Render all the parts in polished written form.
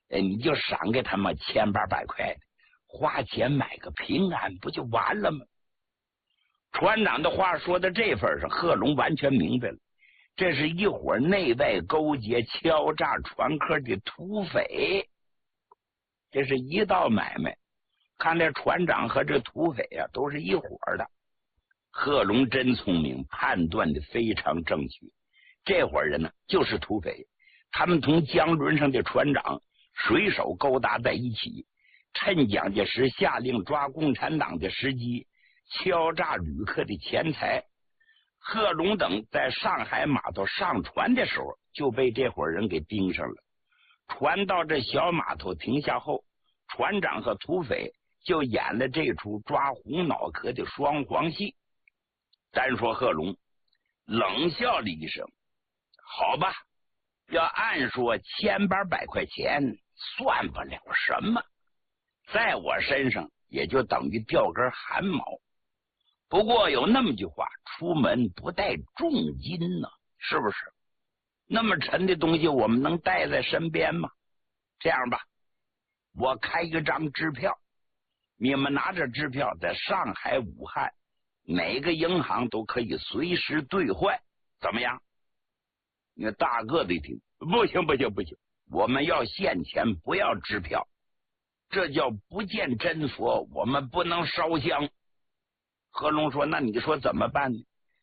你就赏给他们1000-800块的，花钱买个平安，不就完了吗？船长的话说到这份上，贺龙完全明白了，这是一伙内外勾结、敲诈船客的土匪，这是一道买卖。看这船长和这土匪啊，都是一伙的。贺龙真聪明，判断的非常正确。这伙人呢，就是土匪，他们同江轮上的船长、水手勾搭在一起，趁蒋介石下令抓共产党的时机，敲诈旅客的钱财。贺龙等在上海码头上船的时候，就被这伙人给盯上了。船到这小码头停下后，船长和土匪就演了这出抓红脑壳的双簧戏。单说贺龙冷笑了一声，好吧，要按说1000-800块钱算不了什么，在我身上也就等于掉根汗毛。不过有那么句话，出门不带重金呢，是不是？那么沉的东西我们能带在身边吗？这样吧，我开一张支票，你们拿着支票在上海、武汉哪个银行都可以随时兑换，怎么样？那大个子一听，不行，我们要现钱，不要支票，这叫不见真佛，我们不能烧香。贺龙说，那你说怎么办呢？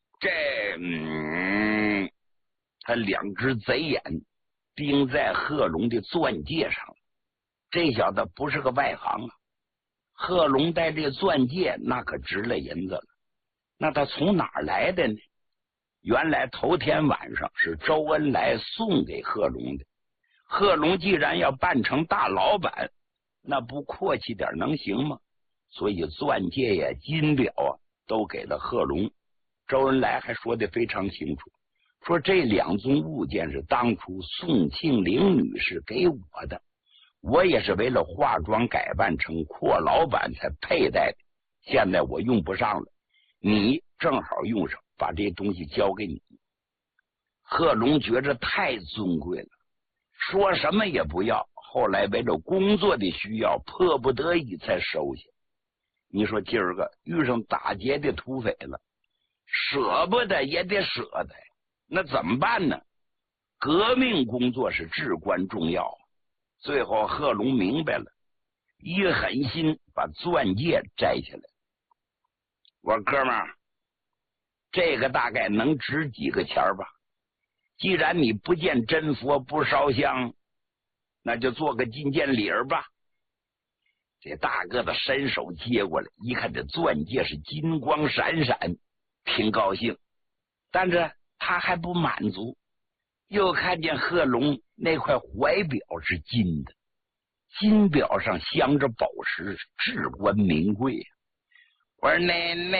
他两只贼眼盯在贺龙的钻戒上，这小子不是个外行啊。贺龙戴这钻戒那可值了银子了，那他从哪儿来的呢？原来头天晚上是周恩来送给贺龙的。贺龙既然要办成大老板，那不阔气点能行吗？所以钻戒呀、金表啊都给了贺龙。周恩来还说得非常清楚，说这2宗物件是当初宋庆龄女士给我的，我也是为了化妆改扮成阔老板才佩戴的，现在我用不上了，你正好用上，把这东西交给你。贺龙觉着太尊贵了，说什么也不要，后来为了工作的需要，迫不得已才收下。你说今儿个遇上打劫的土匪了，舍不得也得舍得，那怎么办呢？革命工作是至关重要。最后贺龙明白了，一狠心把钻戒摘下来。我说哥们儿，这个大概能值几个钱吧？既然你不见真佛，不烧香，那就做个金鉴礼儿吧。这大个子伸手接过来，一看这钻戒是金光闪闪，挺高兴。但是他还不满足，又看见贺龙那块怀表是金的，金表上镶着宝石，至关名贵。我说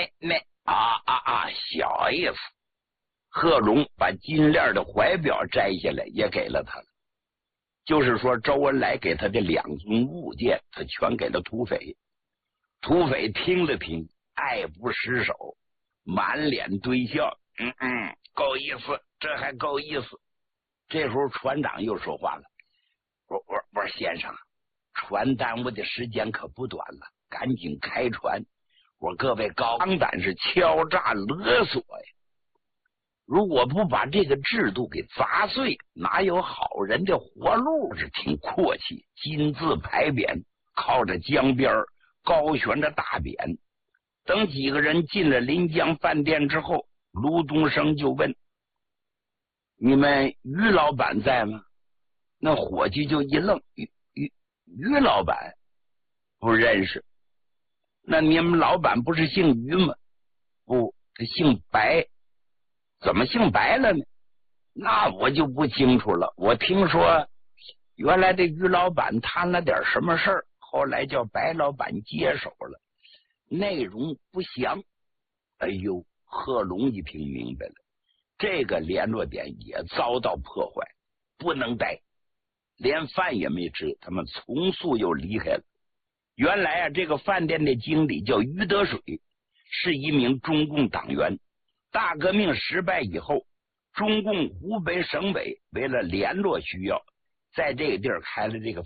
小意思。贺龙把金链的怀表摘下来也给了他了，就是说周恩来给他的2宗物件他全给了土匪。土匪听了听，爱不释手，满脸堆笑，够意思，这还够意思。这时候船长又说话了，我说先生，船耽误的时间可不短了，赶紧开船。我说各位高胆是敲诈勒索呀，如果不把这个制度给砸碎，哪有好人的活路？是挺阔气，金字牌匾，靠着江边高悬着大匾。等几个人进了临江饭店之后，卢东升就问，你们于老板在吗？那伙计就一愣，于老板不认识。那你们老板不是姓于吗？不，他姓白。怎么姓白了呢？那我就不清楚了。我听说原来这于老板摊了点什么事儿，后来叫白老板接手了，内容不详。哎呦，贺龙一听明白了，这个联络点也遭到破坏，不能待，连饭也没吃，他们从速又离开了。原来啊，这个饭店的经理叫于德水，是一名中共党员。大革命失败以后，中共湖北省委为了联络需要，在这个地儿开了这个